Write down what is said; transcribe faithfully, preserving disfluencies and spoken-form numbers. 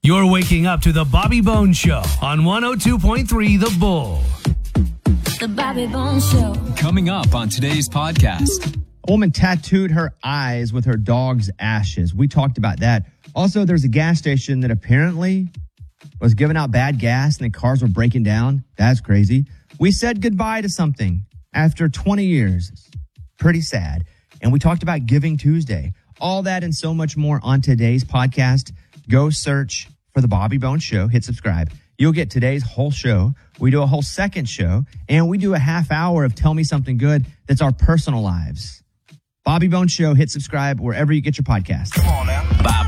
You're waking up to the Bobby Bones Show on one oh two point three The Bull. The Bobby Bones Show. Coming up on today's podcast. A woman tattooed her eyes with her dog's ashes. We talked about that. Also, there's a gas station that apparently was giving out bad gas and the cars were breaking down. That's crazy. We said goodbye to something after twenty years. It's pretty sad. And we talked about Giving Tuesday. All that and so much more on today's podcast. Go search for The Bobby Bones Show. Hit subscribe. You'll get today's whole show. We do a whole second show. And we do a half hour of Tell Me Something Good. That's our personal lives. Bobby Bones Show. Hit subscribe wherever you get your podcast. Come on now. Bob